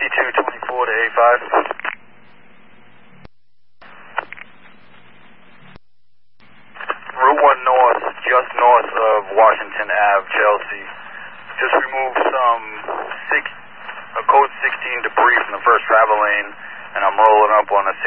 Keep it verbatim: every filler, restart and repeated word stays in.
sixty-two twenty-four to eighty-five. Route one north, just north of Washington Avenue, Chelsea. Just removed some six, a code sixteen debris from the first travel lane, and I'm rolling up on a